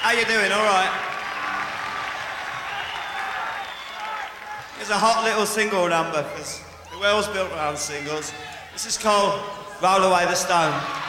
How you doing? All right. It's a hot little single number because the world's built around singles. This is called Roll Away the Stone.